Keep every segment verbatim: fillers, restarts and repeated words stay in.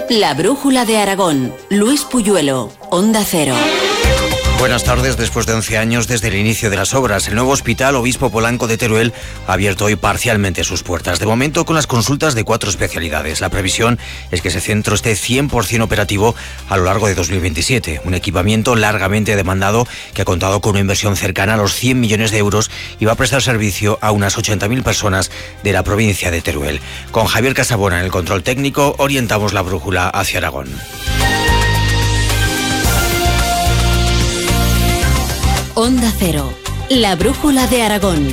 La brújula de Aragón. Luis Puyuelo, Onda Cero. Buenas tardes. Después de once años desde el inicio de las obras, el nuevo Hospital Obispo Polanco de Teruel ha abierto hoy parcialmente sus puertas. De momento, con las consultas de cuatro especialidades. La previsión es que ese centro esté cien por ciento operativo a lo largo de dos mil veintisiete. Un equipamiento largamente demandado que ha contado con una inversión cercana a los cien millones de euros y va a prestar servicio a unas ochenta mil personas de la provincia de Teruel. Con Javier Casabona en el control técnico, orientamos la brújula hacia Aragón. Onda Cero, la brújula de Aragón.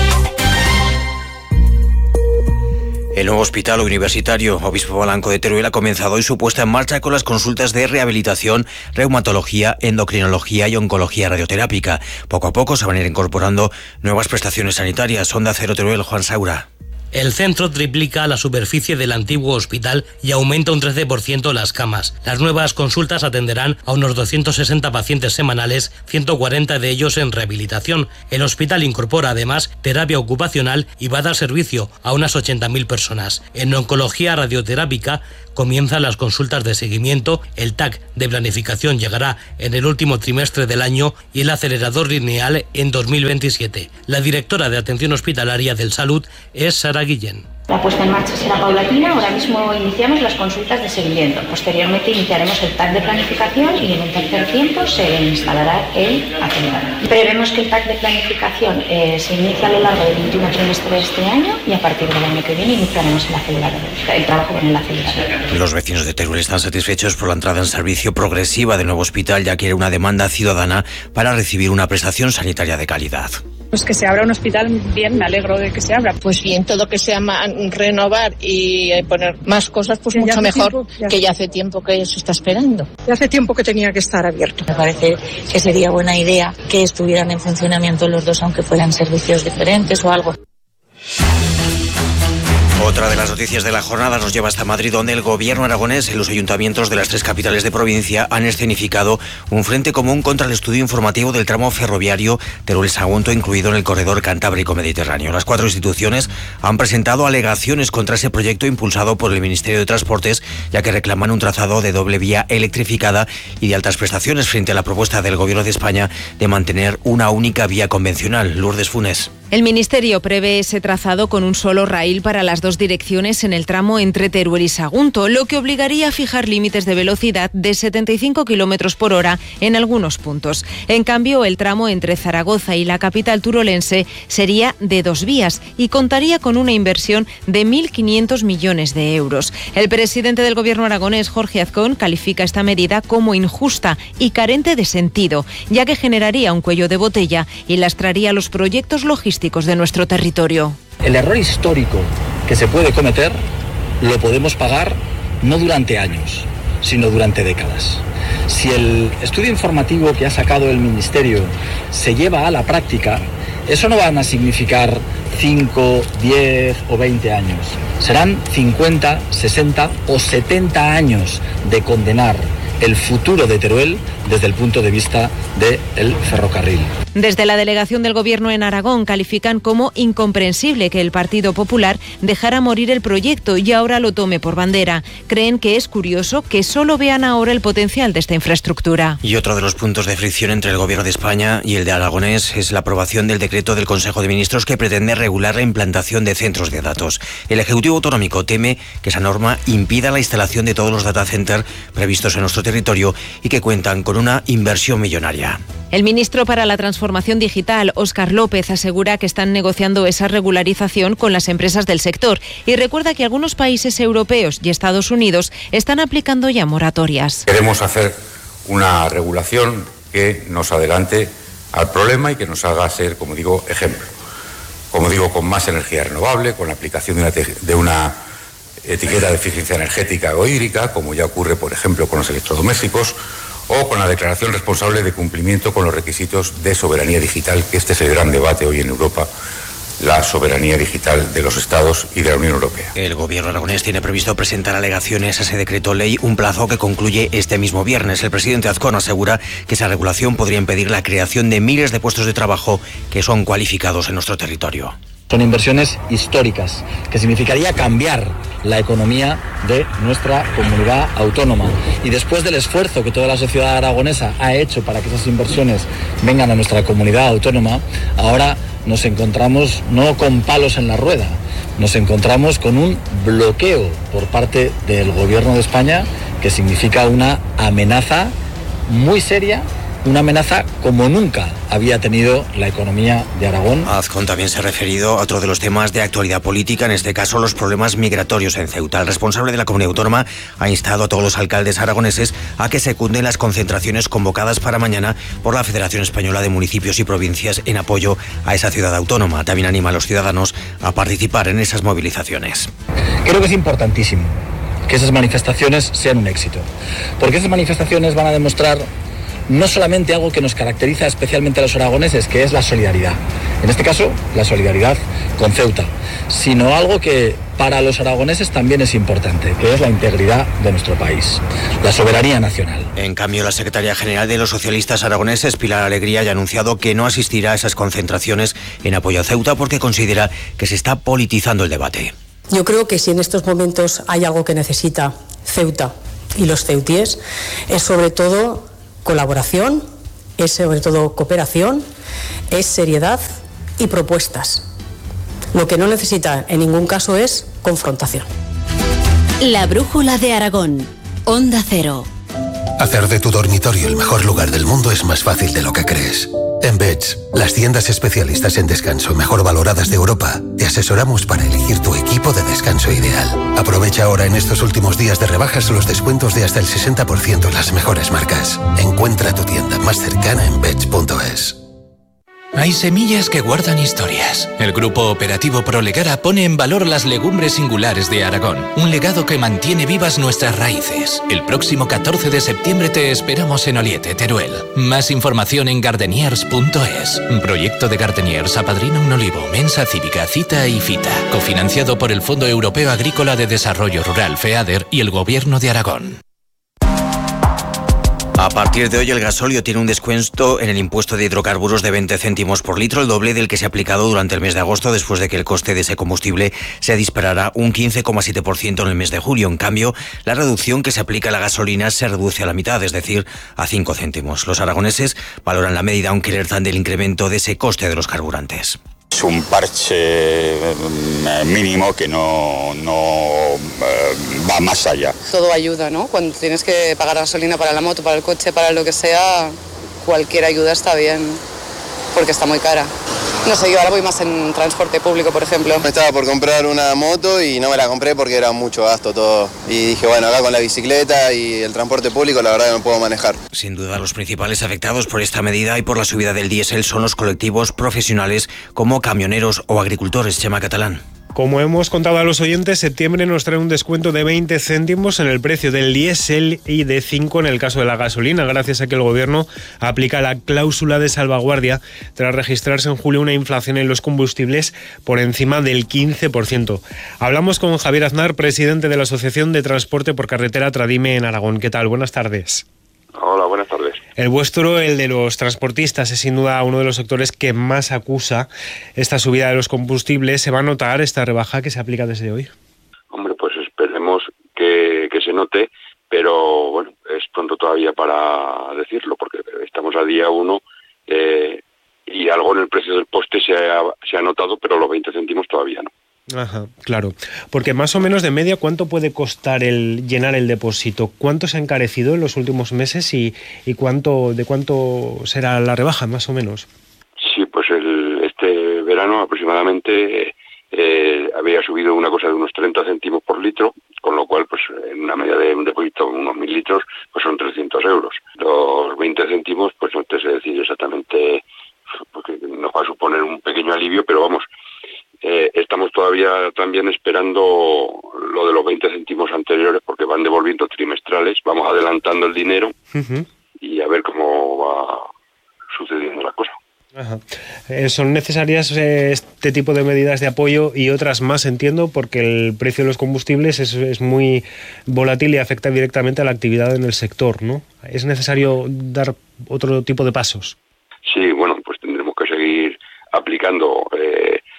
El nuevo Hospital Universitario Obispo Polanco de Teruel ha comenzado hoy su puesta en marcha con las consultas de rehabilitación, reumatología, endocrinología y oncología radioterápica. Poco a poco se van a ir incorporando nuevas prestaciones sanitarias. Onda Cero Teruel, Juan Saura. El centro triplica la superficie del antiguo hospital y aumenta un trece por ciento las camas. Las nuevas consultas atenderán a unos doscientos sesenta pacientes semanales, ciento cuarenta de ellos en rehabilitación. El hospital incorpora además terapia ocupacional y va a dar servicio a unas ochenta mil personas. En oncología radioterápica comienzan las consultas de seguimiento, el T A C de planificación llegará en el último trimestre del año y el acelerador lineal en dos mil veintisiete. La directora de Atención Hospitalaria del Salud es Sara Guillén. La puesta en marcha será paulatina. Ahora mismo iniciamos las consultas de seguimiento. Posteriormente iniciaremos el T A C de planificación y en un tercer tiempo se instalará el acelerador. Prevemos que el T A C de planificación eh, se inicia a lo largo del último trimestre de este año y a partir del año que viene iniciaremos el acelerador, el trabajo con el acelerador. Los vecinos de Teruel están satisfechos por la entrada en servicio progresiva del nuevo hospital, ya que era una demanda ciudadana para recibir una prestación sanitaria de calidad. Pues que se abra un hospital, bien, me alegro de que se abra. Pues bien, todo que sea más, renovar y poner más cosas, pues mucho mejor, tiempo, ya que ya hace tiempo que se está esperando. Ya hace tiempo que tenía que estar abierto. Me parece que sería buena idea que estuvieran en funcionamiento los dos, aunque fueran servicios diferentes o algo. Otra de las noticias de la jornada nos lleva hasta Madrid, donde el gobierno aragonés y los ayuntamientos de las tres capitales de provincia han escenificado un frente común contra el estudio informativo del tramo ferroviario Teruel-Sagunto, incluido en el corredor Cantábrico-Mediterráneo. Las cuatro instituciones han presentado alegaciones contra ese proyecto impulsado por el Ministerio de Transportes, ya que reclaman un trazado de doble vía electrificada y de altas prestaciones frente a la propuesta del Gobierno de España de mantener una única vía convencional. Lourdes Funes. El Ministerio prevé ese trazado con un solo raíl para las dos direcciones en el tramo entre Teruel y Sagunto, lo que obligaría a fijar límites de velocidad de setenta y cinco kilómetros por hora en algunos puntos. En cambio, el tramo entre Zaragoza y la capital turolense sería de dos vías y contaría con una inversión de mil quinientos millones de euros. El presidente del Gobierno aragonés, Jorge Azcón, califica esta medida como injusta y carente de sentido, ya que generaría un cuello de botella y lastraría los proyectos logísticos de nuestro territorio. El error histórico que se puede cometer lo podemos pagar no durante años, sino durante décadas. Si el estudio informativo que ha sacado el Ministerio se lleva a la práctica, eso no van a significar cinco, diez o veinte años. Serán cincuenta, sesenta o setenta años de condenar el futuro de Teruel desde el punto de vista del ferrocarril. Desde la delegación del Gobierno en Aragón califican como incomprensible que el Partido Popular dejara morir el proyecto y ahora lo tome por bandera. Creen que es curioso que solo vean ahora el potencial de esta infraestructura. Y otro de los puntos de fricción entre el Gobierno de España y el de Aragonés es la aprobación del decreto del Consejo de Ministros que pretende regular la implantación de centros de datos. El Ejecutivo Autonómico teme que esa norma impida la instalación de todos los data centers previstos en nuestro territorio y que cuentan con una inversión millonaria. El ministro para la Transformación Digital, Óscar López, asegura que están negociando esa regularización con las empresas del sector y recuerda que algunos países europeos y Estados Unidos están aplicando ya moratorias. Queremos hacer una regulación que nos adelante al problema y que nos haga ser, como digo, ejemplo. Como digo, con más energía renovable, con la aplicación de una, de una etiqueta de eficiencia energética o hídrica, como ya ocurre, por ejemplo, con los electrodomésticos, o con la declaración responsable de cumplimiento con los requisitos de soberanía digital, que este es el gran debate hoy en Europa, la soberanía digital de los Estados y de la Unión Europea. El Gobierno aragonés tiene previsto presentar alegaciones a ese decreto ley, un plazo que concluye este mismo viernes. El presidente Azcón asegura que esa regulación podría impedir la creación de miles de puestos de trabajo que son cualificados en nuestro territorio. Son inversiones históricas, que significaría cambiar la economía de nuestra comunidad autónoma. Y después del esfuerzo que toda la sociedad aragonesa ha hecho para que esas inversiones vengan a nuestra comunidad autónoma, ahora nos encontramos no con palos en la rueda, nos encontramos con un bloqueo por parte del Gobierno de España que significa una amenaza muy seria, una amenaza como nunca había tenido la economía de Aragón. Azcón también se ha referido a otro de los temas de actualidad política, en este caso los problemas migratorios en Ceuta. El responsable de la comunidad autónoma ha instado a todos los alcaldes aragoneses a que secunden las concentraciones convocadas para mañana por la Federación Española de Municipios y Provincias en apoyo a esa ciudad autónoma. También anima a los ciudadanos a participar en esas movilizaciones. Creo que es importantísimo que esas manifestaciones sean un éxito, porque esas manifestaciones van a demostrar no solamente algo que nos caracteriza especialmente a los aragoneses, que es la solidaridad, en este caso la solidaridad con Ceuta, sino algo que para los aragoneses también es importante, que es la integridad de nuestro país, la soberanía nacional. En cambio, la secretaria general de los socialistas aragoneses, Pilar Alegría, ya ha anunciado que no asistirá a esas concentraciones en apoyo a Ceuta porque considera que se está politizando el debate. Yo creo que si en estos momentos hay algo que necesita Ceuta y los ceutíes, es sobre todo colaboración, es sobre todo cooperación, es seriedad y propuestas. Lo que no necesita en ningún caso es confrontación. La brújula de Aragón, Onda Cero. Hacer de tu dormitorio el mejor lugar del mundo es más fácil de lo que crees. En Beds, las tiendas especialistas en descanso mejor valoradas de Europa, te asesoramos para elegir tu equipo de descanso ideal. Aprovecha ahora en estos últimos días de rebajas los descuentos de hasta el sesenta por ciento en las mejores marcas. Encuentra tu tienda más cercana en beds punto es. Hay semillas que guardan historias. El Grupo Operativo Prolegara pone en valor las legumbres singulares de Aragón, un legado que mantiene vivas nuestras raíces. El próximo catorce de septiembre te esperamos en Oliete, Teruel. Más información en gardeniers punto es. Un proyecto de Gardeniers apadrina un olivo, Mensa Cívica, Cita y Fita, cofinanciado por el Fondo Europeo Agrícola de Desarrollo Rural, FEADER, y el Gobierno de Aragón. A partir de hoy el gasóleo tiene un descuento en el impuesto de hidrocarburos de veinte céntimos por litro, el doble del que se ha aplicado durante el mes de agosto, después de que el coste de ese combustible se disparara un quince coma siete por ciento en el mes de julio. En cambio, la reducción que se aplica a la gasolina se reduce a la mitad, es decir, a cinco céntimos. Los aragoneses valoran la medida, aunque alertan del incremento de ese coste de los carburantes. Es un parche mínimo que no, no eh, va más allá. Todo ayuda, ¿no? Cuando tienes que pagar gasolina para la moto, para el coche, para lo que sea, cualquier ayuda está bien, porque está muy cara. No sé, yo ahora voy más en transporte público, por ejemplo. Estaba por comprar una moto y no me la compré porque era mucho gasto todo. Y dije, bueno, acá con la bicicleta y el transporte público la verdad que me puedo manejar. Sin duda, los principales afectados por esta medida y por la subida del diésel son los colectivos profesionales como camioneros o agricultores. Chema Catalán. Como hemos contado a los oyentes, septiembre nos trae un descuento de veinte céntimos en el precio del diésel y de cinco en el caso de la gasolina, gracias a que el Gobierno aplica la cláusula de salvaguardia tras registrarse en julio una inflación en los combustibles por encima del quince por ciento. Hablamos con Javier Aznar, presidente de la Asociación de Transporte por Carretera Tradime en Aragón. ¿Qué tal? Buenas tardes. Hola, buenas tardes. El vuestro, el de los transportistas, es sin duda uno de los sectores que más acusa esta subida de los combustibles. ¿Se va a notar esta rebaja que se aplica desde hoy? Hombre, pues esperemos que, que se note, pero bueno, es pronto todavía para decirlo, porque estamos a día uno eh, y algo en el precio del poste se ha, se ha notado, pero los veinte céntimos todavía no. Ajá, claro. Porque más o menos de media, ¿cuánto puede costar el llenar el depósito? ¿Cuánto se ha encarecido en los últimos meses y, y cuánto de cuánto será la rebaja, más o menos? Sí, pues el, este verano aproximadamente eh, había subido una cosa de unos treinta céntimos por litro, con lo cual, pues en una media de un depósito de unos mil litros, pues son trescientos euros. Los veinte céntimos, pues no te sé decir exactamente, porque nos va a suponer un pequeño alivio, pero vamos, Eh, estamos todavía también esperando lo de los veinte céntimos anteriores porque van devolviendo trimestrales, vamos adelantando el dinero uh-huh. y a ver cómo va sucediendo la cosa. Ajá. Eh, son necesarias eh, este tipo de medidas de apoyo y otras más, entiendo, porque el precio de los combustibles es, es muy volátil y afecta directamente a la actividad en el sector, ¿no? ¿Es necesario dar otro tipo de pasos? Sí, bueno, pues tendremos que seguir aplicando eh, lo que son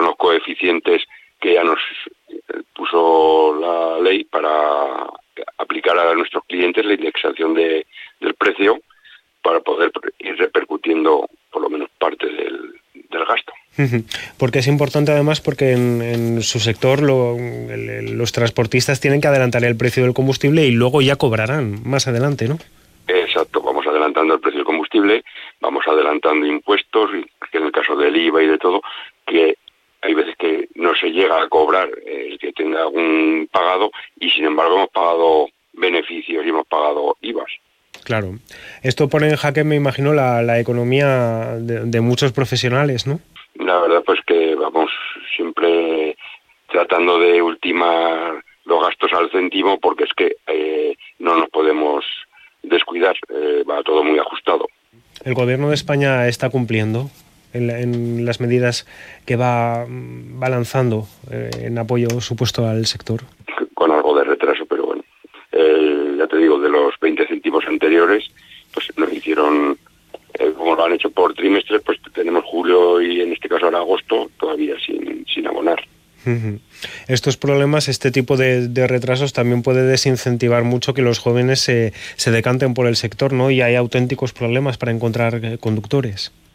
son los coeficientes que ya nos puso la ley para aplicar a nuestros clientes la indexación de, del precio para poder ir repercutiendo por lo menos parte del, del gasto. Porque es importante además porque en, en su sector lo, el, los transportistas tienen que adelantar el precio del combustible y luego ya cobrarán más adelante, ¿no? Exacto, vamos adelantando el precio del combustible, vamos adelantando impuestos, que en el caso del I V A y de todo, que hay veces que no se llega a cobrar el que tenga un pagado y sin embargo hemos pagado beneficios y hemos pagado I V As. Claro. Esto pone en jaque, me imagino, la, la economía de, de muchos profesionales, ¿no? La verdad pues que vamos siempre tratando de ultimar los gastos al céntimo porque es que eh, no nos podemos descuidar, eh, va todo muy ajustado. ¿El gobierno de España está cumpliendo en, en las medidas que va, va lanzando eh, en apoyo supuesto al sector? Con algo de retraso, pero bueno. Eh, ya te digo, de los veinte céntimos anteriores, pues nos hicieron, eh, como lo han hecho por trimestres, pues tenemos julio y en este caso ahora agosto todavía sin, sin abonar. Uh-huh. Estos problemas, este tipo de, de retrasos también puede desincentivar mucho que los jóvenes se, se decanten por el sector, ¿no? Y hay auténticos problemas para encontrar conductores.